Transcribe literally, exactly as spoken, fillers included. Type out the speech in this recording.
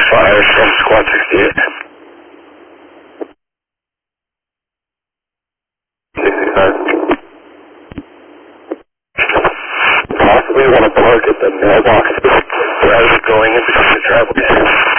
fire from Squad sixty-eight. sixty-five. Possibly want to park at the mailbox as we're going into the driveway.